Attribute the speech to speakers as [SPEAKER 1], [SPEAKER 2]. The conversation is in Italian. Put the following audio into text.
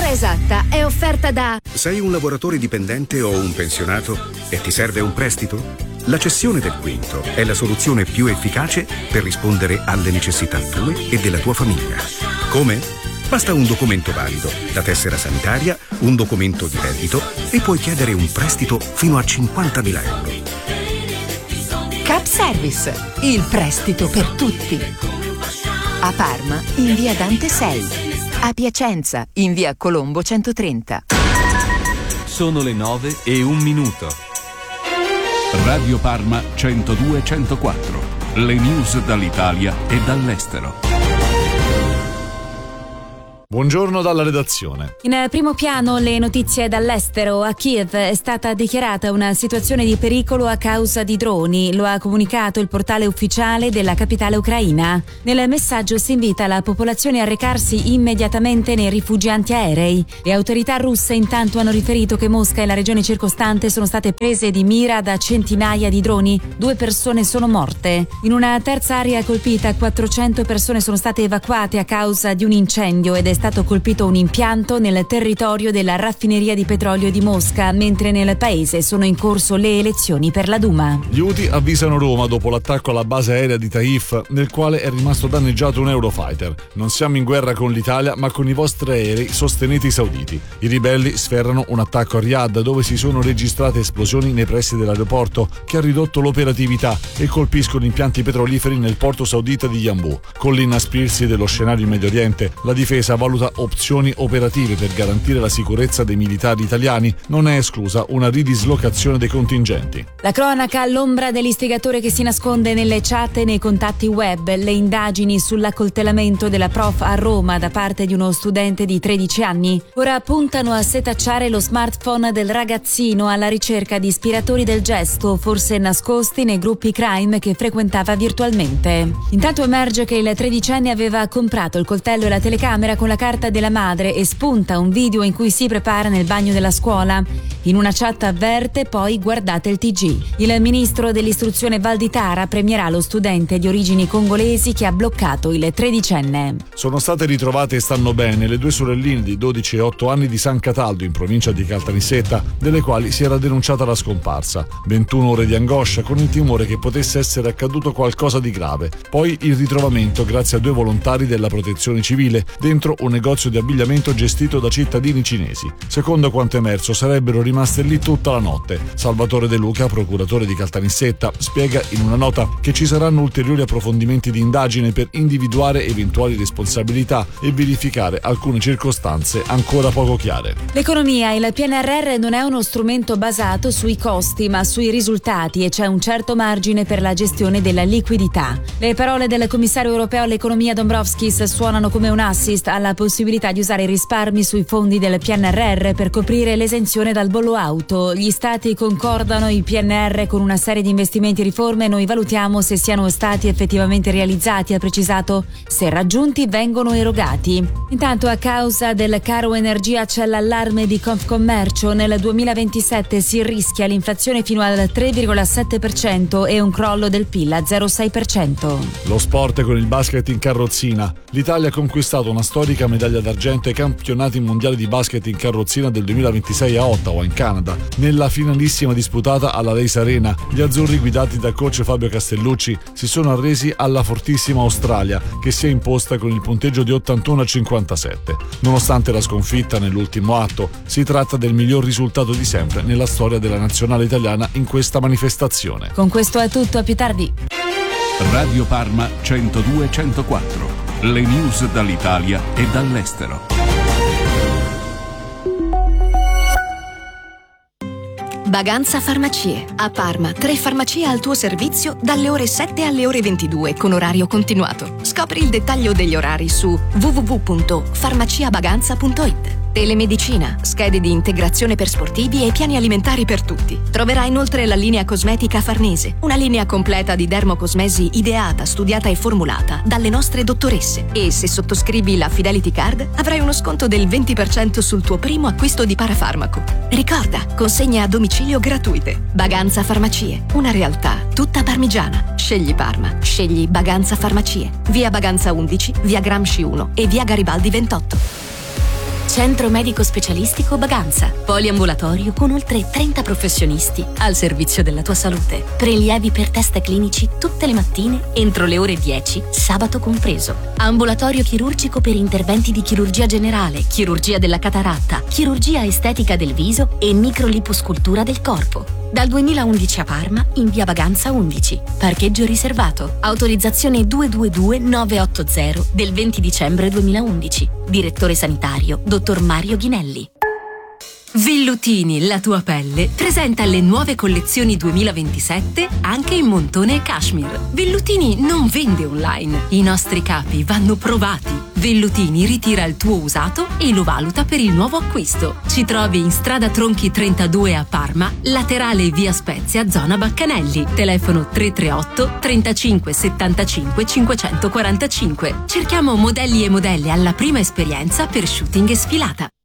[SPEAKER 1] misura esatta è offerta da...
[SPEAKER 2] Sei un lavoratore dipendente o un pensionato e ti serve un prestito? La cessione del quinto è la soluzione più efficace per rispondere alle necessità tue e della tua famiglia. Come? Basta un documento valido, la tessera sanitaria, un documento di reddito e puoi chiedere un prestito fino a 50.000 euro.
[SPEAKER 1] Cap Service, il prestito per tutti. A Parma, in via Dante 6. A Piacenza, in via Colombo 130.
[SPEAKER 3] Sono le 9:01. Radio Parma 102-104. Le news dall'Italia e dall'estero.
[SPEAKER 4] Buongiorno dalla redazione.
[SPEAKER 5] In primo piano le notizie dall'estero. A Kiev è stata dichiarata una situazione di pericolo a causa di droni. Lo ha comunicato il portale ufficiale della capitale ucraina. Nel messaggio si invita la popolazione a recarsi immediatamente nei rifugi antiaerei. Le autorità russe intanto hanno riferito che Mosca e la regione circostante sono state prese di mira da centinaia di droni. 2 persone sono morte. In una terza area colpita 400 persone sono state evacuate a causa di un incendio ed è stato colpito un impianto nel territorio della raffineria di petrolio di Mosca, mentre nel paese sono in corso le elezioni per la Duma.
[SPEAKER 4] Gli Houthi avvisano Roma dopo l'attacco alla base aerea di Taif, nel quale è rimasto danneggiato un Eurofighter. Non siamo in guerra con l'Italia, ma con i vostri aerei, sostenete i sauditi. I ribelli sferrano un attacco a Riyadh, dove si sono registrate esplosioni nei pressi dell'aeroporto, che ha ridotto l'operatività, e colpiscono impianti petroliferi nel porto saudita di Yanbu. Con l'inasprirsi dello scenario in Medio Oriente, la difesa valuta opzioni operative per garantire la sicurezza dei militari italiani. Non è esclusa una ridislocazione dei contingenti.
[SPEAKER 5] La cronaca all'ombra dell'istigatore che si nasconde nelle chat e nei contatti web. Le indagini sull'accoltellamento della prof a Roma da parte di uno studente di 13 anni ora puntano a setacciare lo smartphone del ragazzino alla ricerca di ispiratori del gesto, forse nascosti nei gruppi crime che frequentava virtualmente. Intanto emerge che il 13enne aveva comprato il coltello e la telecamera con la carta della madre e spunta un video in cui si prepara nel bagno della scuola. In una chat avverte: poi guardate il TG. Il ministro dell'istruzione Valditara premierà lo studente di origini congolesi che ha bloccato il 13enne.
[SPEAKER 4] Sono state ritrovate e stanno bene le 2 sorelline di 12 e 8 anni di San Cataldo, in provincia di Caltanissetta, delle quali si era denunciata la scomparsa. 21 ore di angoscia, con il timore che potesse essere accaduto qualcosa di grave. Poi il ritrovamento grazie a 2 volontari della protezione civile dentro un negozio di abbigliamento gestito da cittadini cinesi. Secondo quanto emerso, sarebbero rimaste lì tutta la notte. Salvatore De Luca, procuratore di Caltanissetta, spiega in una nota che ci saranno ulteriori approfondimenti di indagine per individuare eventuali responsabilità e verificare alcune circostanze ancora poco chiare.
[SPEAKER 5] L'economia, il PNRR non è uno strumento basato sui costi ma sui risultati e c'è un certo margine per la gestione della liquidità. Le parole del commissario europeo all'economia Dombrovskis suonano come un assist alla possibilità di usare i risparmi sui fondi del PNRR per coprire l'esenzione dal bollo auto. Gli stati concordano il PNR con una serie di investimenti e riforme, noi valutiamo se siano stati effettivamente realizzati, ha precisato. Se raggiunti vengono erogati. Intanto a causa del caro energia c'è l'allarme di Confcommercio. Nel 2027 si rischia l'inflazione fino al 3,7% e un crollo del PIL a 0,6%.
[SPEAKER 4] Lo sport con il basket in carrozzina. L'Italia ha conquistato una storica medaglia d'argento ai campionati mondiali di basket in carrozzina del 2026 a Ottawa, in Canada. Nella finalissima disputata alla Race Arena, gli azzurri guidati da coach Fabio Castellucci si sono arresi alla fortissima Australia, che si è imposta con il punteggio di 81-57. Nonostante la sconfitta nell'ultimo atto, si tratta del miglior risultato di sempre nella storia della nazionale italiana in questa manifestazione.
[SPEAKER 5] Con questo è tutto, a più tardi.
[SPEAKER 3] Radio Parma 102-104. Le news dall'Italia e dall'estero.
[SPEAKER 6] Baganza Farmacie. A Parma, 3 farmacie al tuo servizio dalle ore 7 alle ore 22 con orario continuato. Scopri il dettaglio degli orari su www.farmaciabaganza.it. Telemedicina, schede di integrazione per sportivi e piani alimentari per tutti. Troverai inoltre la linea cosmetica Farnese, una linea completa di dermocosmesi ideata, studiata e formulata dalle nostre dottoresse. E se sottoscrivi la Fidelity Card avrai uno sconto del 20% sul tuo primo acquisto di parafarmaco. Ricorda, consegne a domicilio gratuite. Baganza Farmacie, una realtà tutta parmigiana. Scegli Parma, scegli Baganza Farmacie. Via Baganza 11, via Gramsci 1 e via Garibaldi 28. Centro medico specialistico Baganza. Poliambulatorio con oltre 30 professionisti al servizio della tua salute. Prelievi per test clinici tutte le mattine entro le ore 10, sabato compreso. Ambulatorio chirurgico per interventi di chirurgia generale, chirurgia della cataratta, chirurgia estetica del viso e microliposcultura del corpo. Dal 2011 a Parma, in via Baganza 11. Parcheggio riservato. Autorizzazione 222980 del 20 dicembre 2011. Direttore sanitario, dottor Mario Ghinelli. Vellutini, la tua pelle, presenta le nuove collezioni 2027 anche in montone e cashmere. Vellutini non vende online. I nostri capi vanno provati. Vellutini ritira il tuo usato e lo valuta per il nuovo acquisto. Ci trovi in strada Tronchi 32 a Parma, laterale via Spezia, zona Baccanelli. Telefono 338 35 75 545. Cerchiamo modelli e modelle alla prima esperienza per shooting e sfilata.